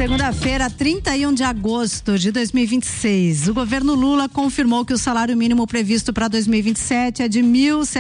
Segunda-feira, 31 de agosto de 2026, o governo Lula confirmou que o salário mínimo previsto para 2027 é de R$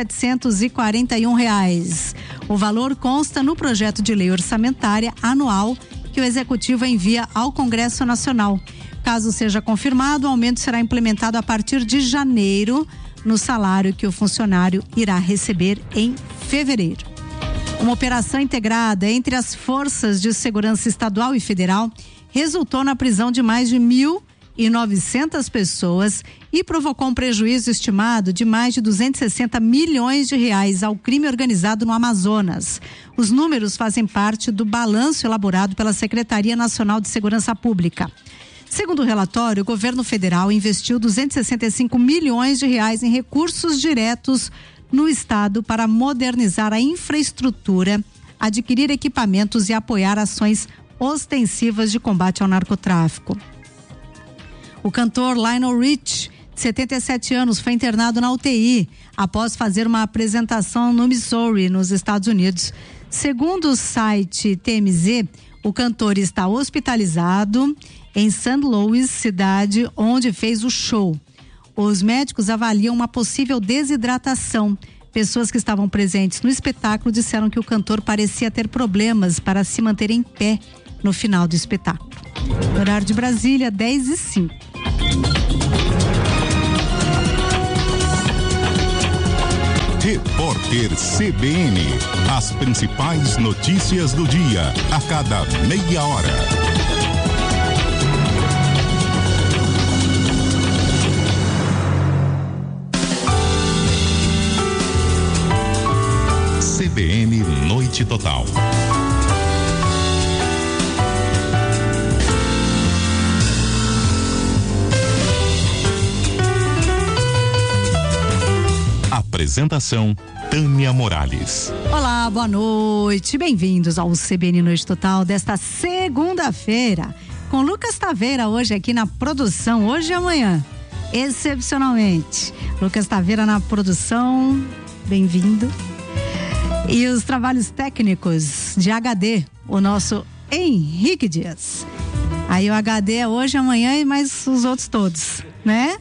1.741. O valor consta no projeto de lei orçamentária anual que o Executivo envia ao Congresso Nacional. Caso seja confirmado, o aumento será implementado a partir de janeiro no salário que o funcionário irá receber em fevereiro. Uma operação integrada entre as forças de segurança estadual e federal resultou na prisão de mais de 1.900 pessoas e provocou um prejuízo estimado de mais de 260 milhões de reais ao crime organizado no Amazonas. Os números fazem parte do balanço elaborado pela Secretaria Nacional de Segurança Pública. Segundo o relatório, o governo federal investiu 265 milhões de reais em recursos diretos no estado para modernizar a infraestrutura, adquirir equipamentos e apoiar ações ostensivas de combate ao narcotráfico. O cantor Lionel Richie, de 77 anos, foi internado na UTI após fazer uma apresentação no Missouri, nos Estados Unidos. Segundo o site TMZ, o cantor está hospitalizado em St. Louis, cidade onde fez o show. Os médicos avaliam uma possível desidratação. Pessoas que estavam presentes no espetáculo disseram que o cantor parecia ter problemas para se manter em pé no final do espetáculo. Horário de Brasília, 10h05. Repórter CBN. As principais notícias do dia, a cada meia hora. CBN Noite Total. Apresentação: Tânia Morales. Olá, boa noite. Bem-vindos ao CBN Noite Total desta segunda-feira, com Lucas Taveira hoje aqui na produção, hoje e amanhã, excepcionalmente. Lucas Taveira na produção, bem-vindo. E os trabalhos técnicos de HD, o nosso Henrique Dias. Aí o HD é hoje, amanhã e mais os outros todos, né?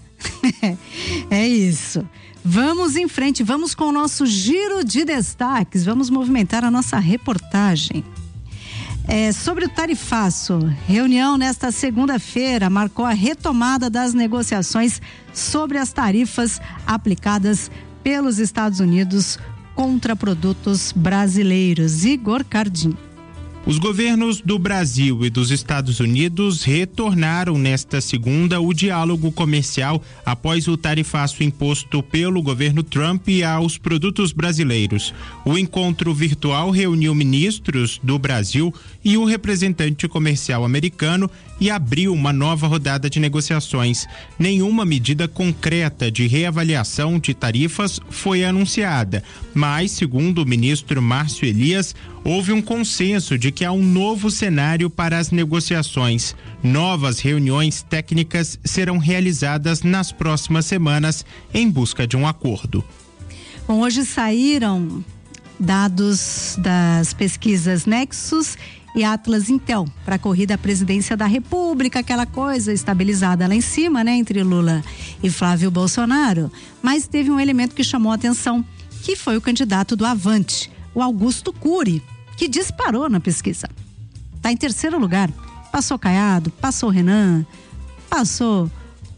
É isso. Vamos em frente, vamos com o nosso giro de destaques, vamos movimentar a nossa reportagem. Sobre o tarifaço, reunião nesta segunda-feira marcou a retomada das negociações sobre as tarifas aplicadas pelos Estados Unidos contra produtos brasileiros. Igor Cardim. Os governos do Brasil e dos Estados Unidos retornaram nesta segunda o diálogo comercial após o tarifaço imposto pelo governo Trump aos produtos brasileiros. O encontro virtual reuniu ministros do Brasil e o representante comercial americano e abriu uma nova rodada de negociações. Nenhuma medida concreta de reavaliação de tarifas foi anunciada, mas, segundo o ministro Márcio Elias, houve um consenso de que há um novo cenário para as negociações. Novas reuniões técnicas serão realizadas nas próximas semanas em busca de um acordo. Bom, hoje saíram dados das pesquisas Nexus e Atlas Intel para a corrida à presidência da República, aquela coisa estabilizada lá em cima, né, entre Lula e Flávio Bolsonaro. Mas teve um elemento que chamou a atenção, que foi o candidato do Avante, o Augusto Cury, que disparou na pesquisa. Está em terceiro lugar. Passou Caiado, passou Renan, passou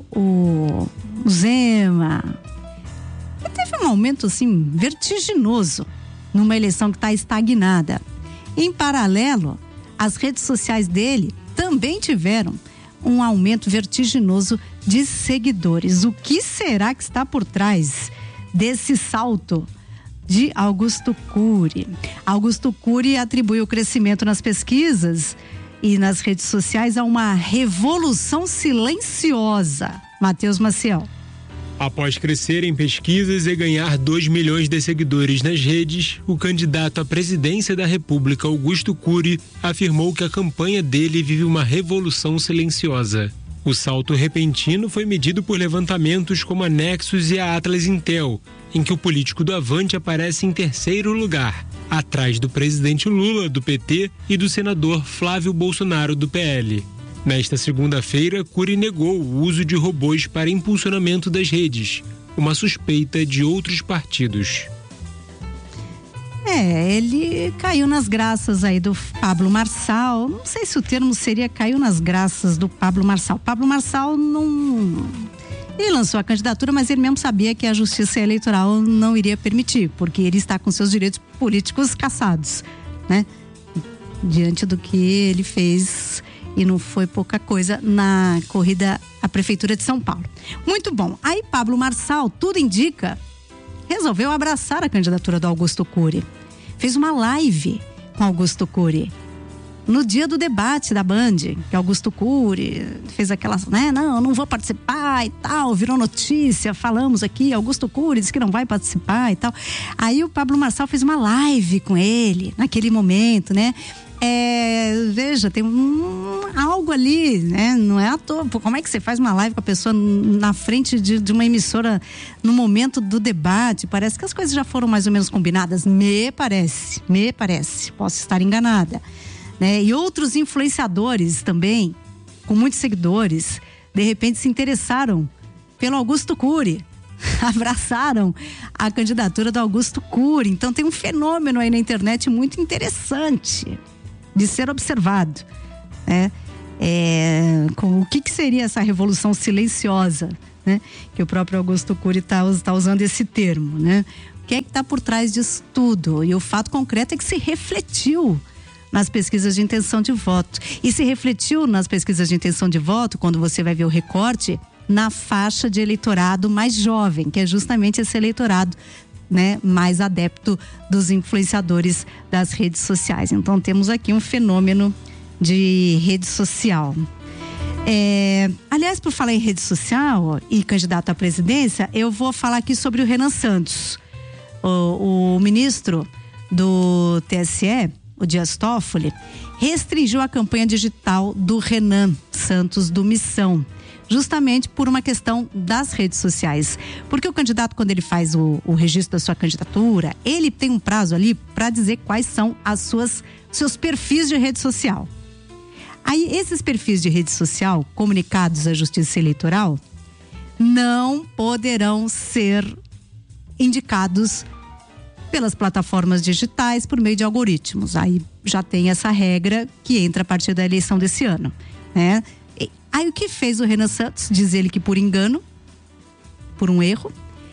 o Zema. E teve um aumento assim vertiginoso numa eleição que está estagnada. Em paralelo, as redes sociais dele também tiveram um aumento vertiginoso de seguidores. O que será que está por trás desse salto de Augusto Cury? Augusto Cury atribui o crescimento nas pesquisas e nas redes sociais a uma revolução silenciosa. Matheus Maciel. Após crescer em pesquisas e ganhar 2 milhões de seguidores nas redes, o candidato à presidência da República, Augusto Cury, afirmou que a campanha dele vive uma revolução silenciosa. O salto repentino foi medido por levantamentos como a Nexus e a Atlas Intel, em que o político do Avante aparece em terceiro lugar. atrás do presidente Lula, do PT, e do senador Flávio Bolsonaro, do PL. Nesta segunda-feira, Cury negou o uso de robôs para impulsionamento das redes, uma suspeita de outros partidos. Ele caiu nas graças aí do Pablo Marçal. Não sei se o termo seria caiu nas graças do Pablo Marçal. Pablo Marçal ele lançou a candidatura, mas ele mesmo sabia que a Justiça Eleitoral não iria permitir, porque ele está com seus direitos políticos cassados, né? Diante do que ele fez, e não foi pouca coisa, na corrida à Prefeitura de São Paulo. Muito bom. Aí Pablo Marçal, tudo indica, resolveu abraçar a candidatura do Augusto Cury. Fez uma live com Augusto Cury no dia do debate da Band, que Augusto Cury fez aquelas, né? Não vou participar e tal, virou notícia, falamos aqui, Augusto Cury disse que não vai participar e tal. Aí o Pablo Marçal fez uma live com ele, naquele momento, né? Veja, tem algo ali, né? Não é à toa. Como é que você faz uma live com a pessoa na frente de uma emissora no momento do debate? Parece que as coisas já foram mais ou menos combinadas. Me parece. Posso estar enganada, né? E outros influenciadores também, com muitos seguidores, de repente se interessaram pelo Augusto Cury. Abraçaram a candidatura do Augusto Cury. Então tem um fenômeno aí na internet muito interessante de ser observado, né? Com o que seria essa revolução silenciosa, né? Que o próprio Augusto Cury tá usando esse termo, né? O que é que está por trás disso tudo? E o fato concreto é que se refletiu nas pesquisas de intenção de voto. E se refletiu nas pesquisas de intenção de voto, quando você vai ver o recorte, na faixa de eleitorado mais jovem, que é justamente esse eleitorado, né, mais adepto dos influenciadores das redes sociais. Então temos aqui um fenômeno de rede social. Aliás, por falar em rede social e candidato à presidência, eu vou falar aqui sobre o Renan Santos, o ministro do TSE, o Dias Toffoli, restringiu a campanha digital do Renan Santos do Missão, justamente por uma questão das redes sociais. Porque o candidato, quando ele faz o registro da sua candidatura, ele tem um prazo ali para dizer quais são seus perfis de rede social. Aí, esses perfis de rede social, comunicados à Justiça Eleitoral, não poderão ser indicados pelas plataformas digitais por meio de algoritmos. Aí já tem essa regra que entra a partir da eleição desse ano, né? Aí o que fez o Renan Santos? Diz ele que por engano, por um erro,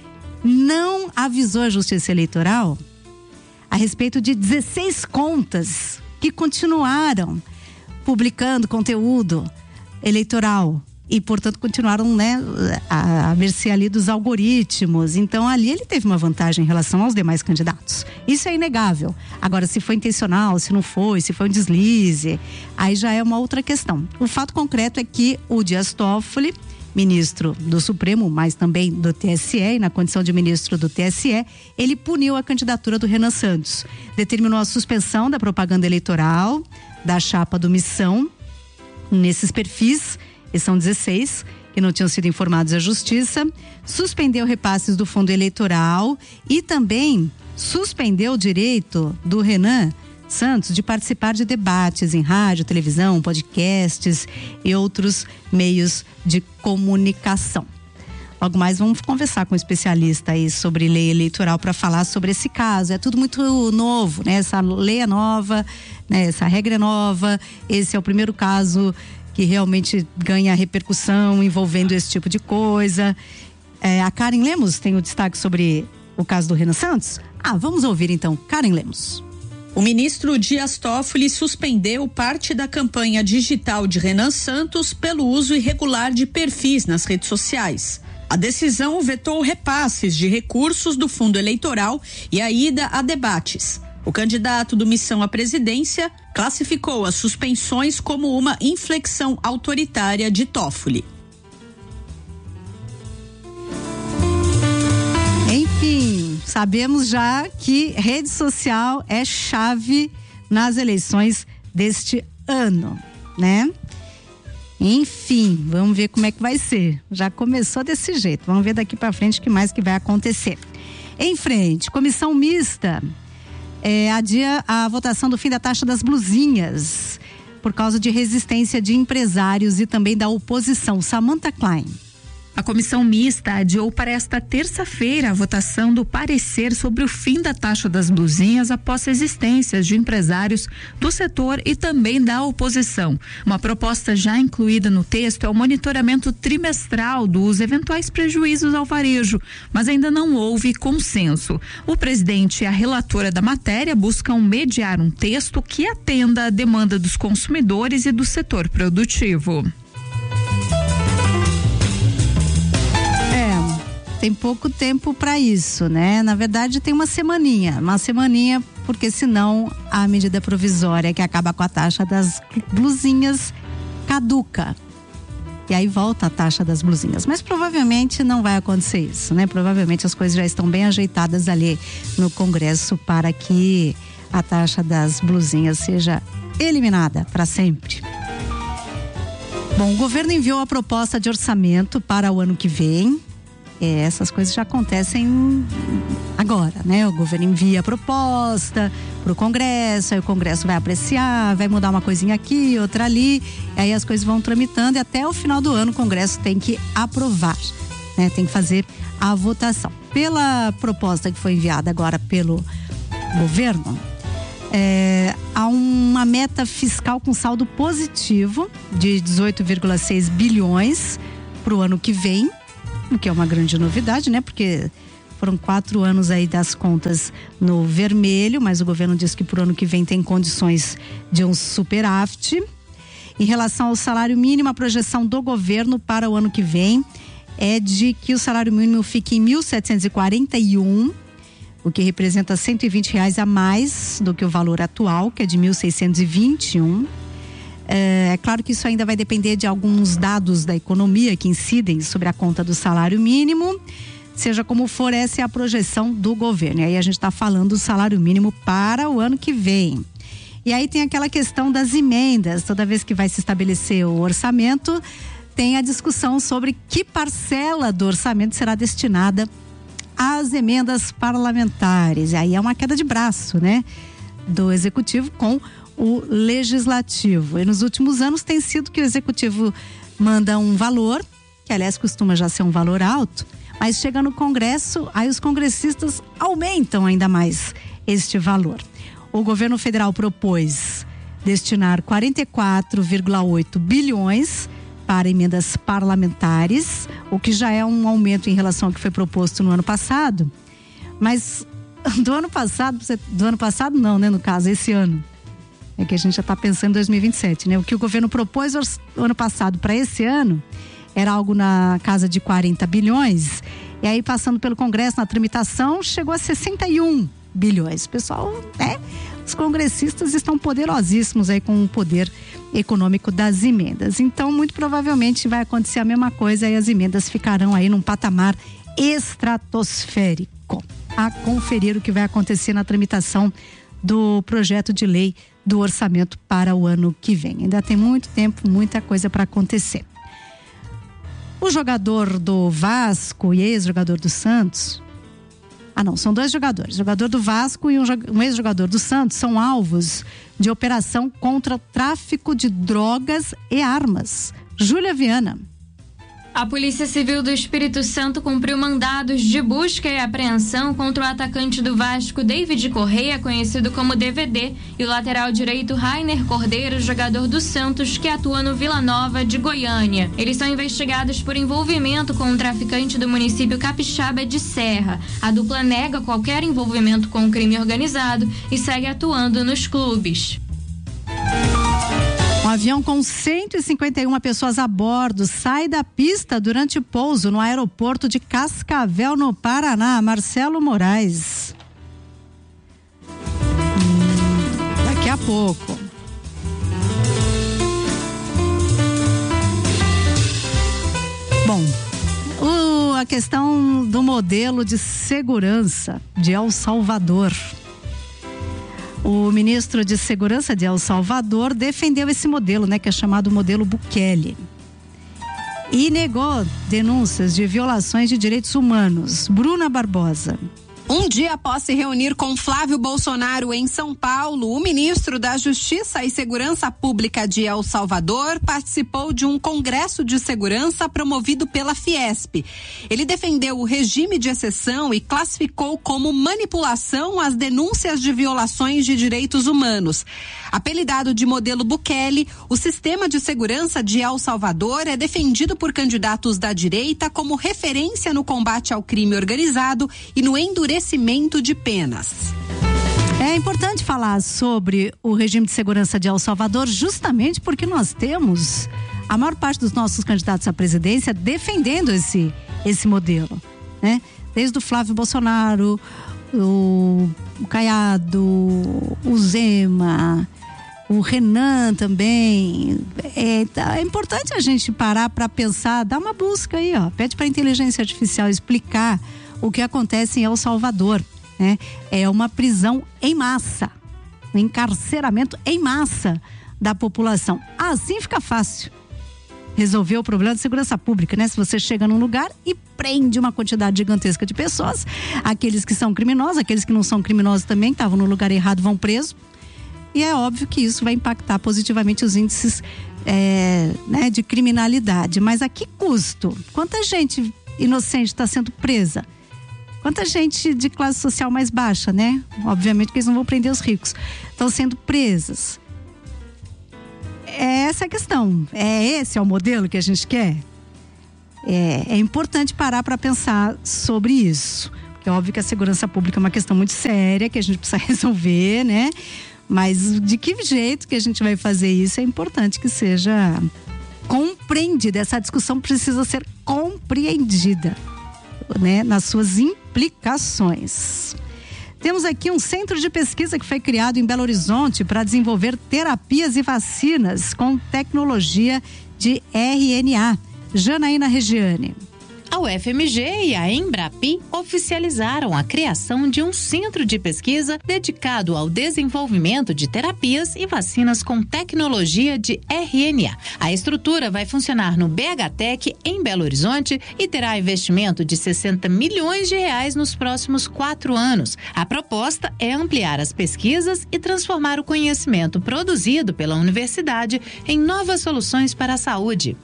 não avisou a Justiça Eleitoral a respeito de 16 contas que continuaram publicando conteúdo eleitoral e, portanto, continuaram, né, a ver-se ali dos algoritmos. Então, ali ele teve uma vantagem em relação aos demais candidatos. Isso é inegável. Agora, se foi intencional, se não foi, se foi um deslize, aí já é uma outra questão. O fato concreto é que o Dias Toffoli, ministro do Supremo, mas também do TSE, e na condição de ministro do TSE, ele puniu a candidatura do Renan Santos. Determinou a suspensão da propaganda eleitoral da chapa do Missão nesses perfis, e são 16, que não tinham sido informados à Justiça, suspendeu repasses do fundo eleitoral e também suspendeu o direito do Renan Santos de participar de debates em rádio, televisão, podcasts e outros meios de comunicação. Logo mais vamos conversar com um especialista aí sobre lei eleitoral para falar sobre esse caso. É tudo muito novo, né? Essa lei é nova, né? Essa regra é nova. Esse é o primeiro caso que realmente ganha repercussão envolvendo esse tipo de coisa. A Karen Lemos tem o destaque sobre o caso do Renan Santos? Vamos ouvir então, Karen Lemos. O ministro Dias Toffoli suspendeu parte da campanha digital de Renan Santos pelo uso irregular de perfis nas redes sociais. A decisão vetou repasses de recursos do fundo eleitoral e a ida a debates. O candidato do Missão à presidência classificou as suspensões como uma inflexão autoritária de Toffoli. Enfim, sabemos já que rede social é chave nas eleições deste ano, né? Enfim, vamos ver como é que vai ser. Já começou desse jeito. Vamos ver daqui para frente o que mais que vai acontecer. Em frente, comissão mista adia a votação do fim da taxa das blusinhas, por causa de resistência de empresários e também da oposição. Samantha Klein. A comissão mista adiou para esta terça-feira a votação do parecer sobre o fim da taxa das blusinhas após resistências de empresários do setor e também da oposição. Uma proposta já incluída no texto é o monitoramento trimestral dos eventuais prejuízos ao varejo, mas ainda não houve consenso. O presidente e a relatora da matéria buscam mediar um texto que atenda à demanda dos consumidores e do setor produtivo. Tem pouco tempo para isso, né? Na verdade, tem uma semaninha, porque senão a medida provisória que acaba com a taxa das blusinhas caduca. E aí volta a taxa das blusinhas. Mas provavelmente não vai acontecer isso, né? Provavelmente as coisas já estão bem ajeitadas ali no Congresso para que a taxa das blusinhas seja eliminada para sempre. Bom, o governo enviou a proposta de orçamento para o ano que vem. Essas coisas já acontecem agora, né? O governo envia a proposta para o Congresso, aí o Congresso vai apreciar, vai mudar uma coisinha aqui, outra ali, aí as coisas vão tramitando e até o final do ano o Congresso tem que aprovar, né? Tem que fazer a votação. Pela proposta que foi enviada agora pelo governo, há uma meta fiscal com saldo positivo de 18,6 bilhões para o ano que vem, o que é uma grande novidade, né? Porque foram 4 anos aí das contas no vermelho, mas o governo diz que pro ano que vem tem condições de um superávit. Em relação ao salário mínimo, a projeção do governo para o ano que vem é de que o salário mínimo fique em 1.741, o que representa R$120 a mais do que o valor atual, que é de 1.621. É claro que isso ainda vai depender de alguns dados da economia que incidem sobre a conta do salário mínimo. Seja como for, essa é a projeção do governo. E aí a gente está falando do salário mínimo para o ano que vem. E aí tem aquela questão das emendas. Toda vez que vai se estabelecer o orçamento, tem a discussão sobre que parcela do orçamento será destinada às emendas parlamentares. E aí é uma queda de braço, né? Do executivo com o legislativo. E nos últimos anos tem sido que o executivo manda um valor, que aliás costuma já ser um valor alto, mas chega no Congresso, aí os congressistas aumentam ainda mais este valor. O governo federal propôs destinar 44,8 bilhões para emendas parlamentares, o que já é um aumento em relação ao que foi proposto no ano passado, mas do ano passado não, né, no caso, esse ano. É que a gente já está pensando em 2027, né? O que o governo propôs ano passado para esse ano era algo na casa de 40 bilhões. E aí, passando pelo Congresso na tramitação, chegou a 61 bilhões. Pessoal, né? Os congressistas estão poderosíssimos aí com o poder econômico das emendas. Então, muito provavelmente vai acontecer a mesma coisa e as emendas ficarão aí num patamar estratosférico. A conferir o que vai acontecer na tramitação do projeto de lei do orçamento para o ano que vem. Ainda tem muito tempo, muita coisa para acontecer. O jogador do Vasco e ex-jogador do Santos, são 2 jogadores. O jogador do Vasco e um ex-jogador do Santos são alvos de operação contra o tráfico de drogas e armas. Júlia Viana. A Polícia Civil do Espírito Santo cumpriu mandados de busca e apreensão contra o atacante do Vasco, David Correia, conhecido como DVD, e o lateral direito Rainer Cordeiro, jogador do Santos, que atua no Vila Nova de Goiânia. Eles são investigados por envolvimento com um traficante do município capixaba de Serra. A dupla nega qualquer envolvimento com o crime organizado e segue atuando nos clubes. Um avião com 151 pessoas a bordo sai da pista durante pouso no aeroporto de Cascavel, no Paraná. Marcelo Moraes. Daqui a pouco. Bom, a questão do modelo de segurança de El Salvador. O ministro de Segurança de El Salvador defendeu esse modelo, né, que é chamado modelo Bukele. E negou denúncias de violações de direitos humanos. Bruna Barbosa. Um dia após se reunir com Flávio Bolsonaro em São Paulo, o ministro da Justiça e Segurança Pública de El Salvador participou de um congresso de segurança promovido pela Fiesp. Ele defendeu o regime de exceção e classificou como manipulação as denúncias de violações de direitos humanos. Apelidado de modelo Bukele, o sistema de segurança de El Salvador é defendido por candidatos da direita como referência no combate ao crime organizado e no endurecimento de penas. É importante falar sobre o regime de segurança de El Salvador justamente porque nós temos a maior parte dos nossos candidatos à presidência defendendo esse modelo, né? Desde o Flávio Bolsonaro, o Caiado, o Zema, o Renan também. É importante a gente parar para pensar, dar uma busca aí, ó. Pede para a inteligência artificial explicar o que acontece em El Salvador, né? É uma prisão em massa, um encarceramento em massa da população. Assim fica fácil resolver o problema de segurança pública, né? Se você chega num lugar e prende uma quantidade gigantesca de pessoas, aqueles que são criminosos, aqueles que não são criminosos também, que estavam no lugar errado, vão presos. E é óbvio que isso vai impactar positivamente os índices né, de criminalidade. Mas a que custo? Quanta gente inocente está sendo presa? Quanta gente de classe social mais baixa, né? Obviamente que eles não vão prender os ricos. Estão sendo presas. Essa é a questão. Esse é o modelo que a gente quer? É importante parar para pensar sobre isso. Porque é óbvio que a segurança pública é uma questão muito séria, que a gente precisa resolver, né? Mas de que jeito que a gente vai fazer isso é importante que seja compreendida. Essa discussão precisa ser compreendida, né, nas suas implicações. Temos aqui um centro de pesquisa que foi criado em Belo Horizonte para desenvolver terapias e vacinas com tecnologia de RNA. Janaína Regiane. A UFMG e a Embrapi oficializaram a criação de um centro de pesquisa dedicado ao desenvolvimento de terapias e vacinas com tecnologia de RNA. A estrutura vai funcionar no BHTEC, em Belo Horizonte, e terá investimento de R$60 milhões nos próximos 4 anos. A proposta é ampliar as pesquisas e transformar o conhecimento produzido pela universidade em novas soluções para a saúde.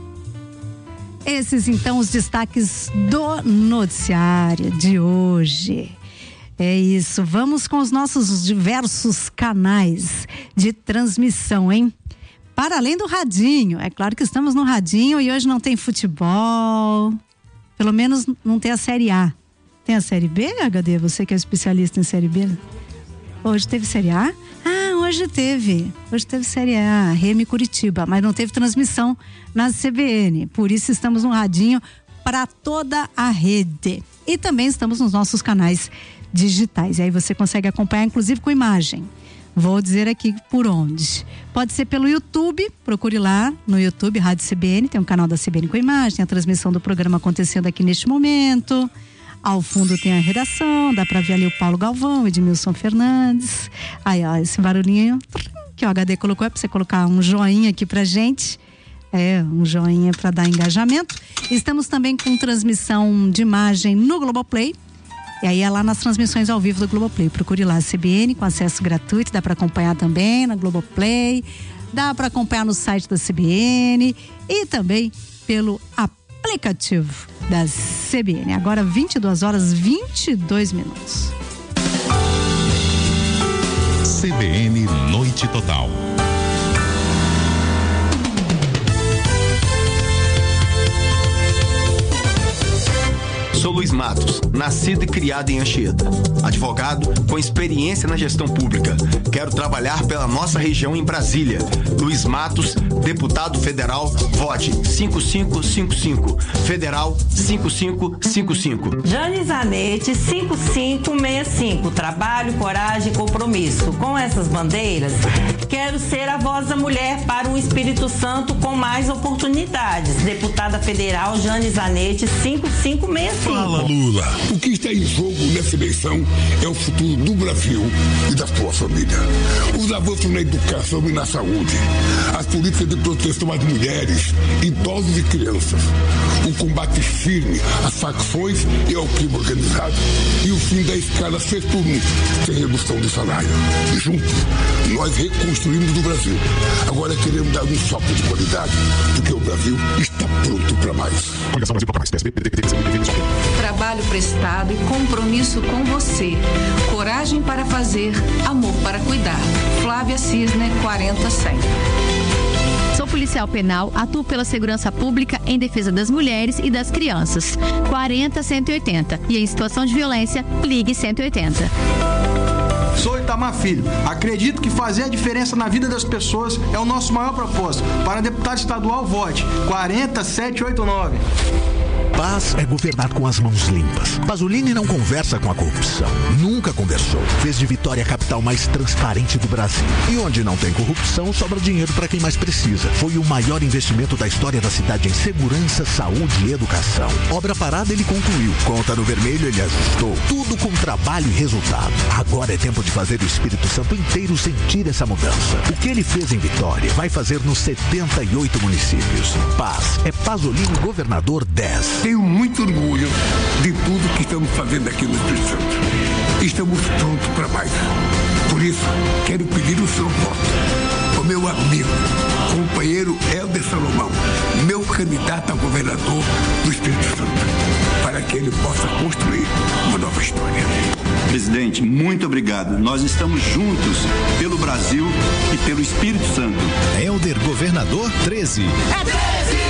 Esses, então, os destaques do noticiário de hoje. É isso, vamos com os nossos diversos canais de transmissão, hein? Para além do radinho, é claro que estamos no radinho e hoje não tem futebol, pelo menos não tem a Série A. Tem a Série B, HD? Você que é especialista em Série B? Hoje teve Série A? Hoje teve Série A, Remy Curitiba, mas não teve transmissão na CBN, por isso estamos no radinho para toda a rede. E também estamos nos nossos canais digitais, e aí você consegue acompanhar inclusive com imagem. Vou dizer aqui por onde. Pode ser pelo YouTube, procure lá no YouTube, Rádio CBN, tem um canal da CBN com imagem, tem a transmissão do programa acontecendo aqui neste momento. Ao fundo tem a redação, dá pra ver ali o Paulo Galvão, Edmilson Fernandes. Aí, ó, esse barulhinho que o HD colocou é pra você colocar um joinha aqui pra gente. Um joinha pra dar engajamento. Estamos também com transmissão de imagem no Globoplay. E aí é lá nas transmissões ao vivo do Globoplay. Procure lá a CBN com acesso gratuito, dá pra acompanhar também na Globoplay. Dá pra acompanhar no site da CBN e também pelo aplicativo da CBN. Agora 22h22. CBN Noite Total. Sou Luiz Matos, nascido e criado em Anchieta. Advogado com experiência na gestão pública. Quero trabalhar pela nossa região em Brasília. Luiz Matos, deputado federal, vote 5555. Federal 5555. Jane Zanetti 5565. Trabalho, coragem e compromisso. Com essas bandeiras, quero ser a voz da mulher para um Espírito Santo com mais oportunidades. Deputada federal Jane Zanetti 5565. Fala, Lula. O que está em jogo nessa eleição é o futuro do Brasil e da sua família. Os avanços na educação e na saúde, as políticas de proteção às mulheres, idosos e crianças, o combate firme às facções e ao crime organizado e o fim da escala seturno sem redução de salário. E juntos, nós reconstruímos o Brasil. Agora queremos dar um salto de qualidade, porque o Brasil está pronto para mais. Coligação Brasil para mais. Trabalho prestado e compromisso com você. Coragem para fazer, amor para cuidar. Flávia Cisne, 40-100. Sou policial penal, atuo pela segurança pública em defesa das mulheres e das crianças. 40-180. E em situação de violência, ligue 180. Sou Itamar Filho. Acredito que fazer a diferença na vida das pessoas é o nosso maior propósito. Para deputado estadual, vote 40789. Paz é governar com as mãos limpas. Pasolini não conversa com a corrupção. Nunca conversou. Fez de Vitória a capital mais transparente do Brasil. E onde não tem corrupção, sobra dinheiro para quem mais precisa. Foi o maior investimento da história da cidade em segurança, saúde e educação. Obra parada ele concluiu. Conta no vermelho ele ajustou. Tudo com trabalho e resultado. Agora é tempo de fazer o Espírito Santo inteiro sentir essa mudança. O que ele fez em Vitória vai fazer nos 78 municípios. Paz é Pasolini governador 10. Tenho muito orgulho de tudo que estamos fazendo aqui no Espírito Santo. Estamos prontos para mais. Por isso, quero pedir o seu voto. O meu amigo, companheiro Helder Salomão, meu candidato a governador do Espírito Santo, para que ele possa construir uma nova história. Presidente, muito obrigado. Nós estamos juntos pelo Brasil e pelo Espírito Santo. Helder, governador 13. É 13!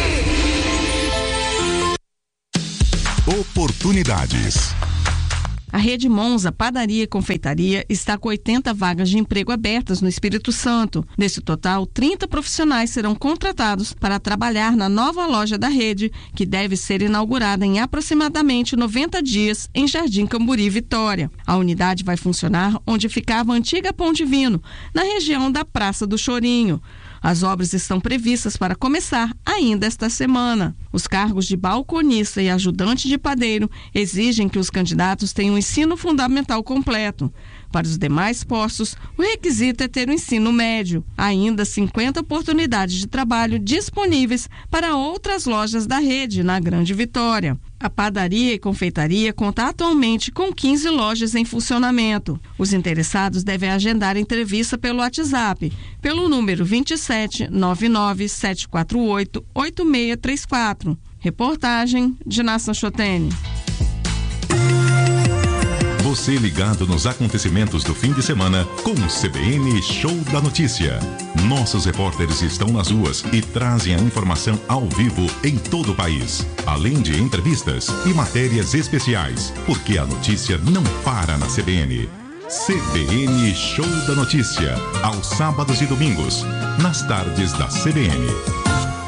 Oportunidades. A Rede Monza Padaria e Confeitaria está com 80 vagas de emprego abertas no Espírito Santo. Desse total, 30 profissionais serão contratados para trabalhar na nova loja da rede, que deve ser inaugurada em aproximadamente 90 dias em Jardim Camburi, Vitória. A unidade vai funcionar onde ficava a antiga Pão Divino, na região da Praça do Chorinho. As obras estão previstas para começar ainda esta semana. Os cargos de balconista e ajudante de padeiro exigem que os candidatos tenham ensino fundamental completo. Para os demais postos, o requisito é ter o ensino médio. Há ainda 50 oportunidades de trabalho disponíveis para outras lojas da rede na Grande Vitória. A padaria e confeitaria conta atualmente com 15 lojas em funcionamento. Os interessados devem agendar entrevista pelo WhatsApp, pelo número 27 99 748 8634. Reportagem de Nação Chotene. Você ligado nos acontecimentos do fim de semana com o CBN Show da Notícia. Nossos repórteres estão nas ruas e trazem a informação ao vivo em todo o país. Além de entrevistas e matérias especiais, porque a notícia não para na CBN. CBN Show da Notícia, aos sábados e domingos, nas tardes da CBN.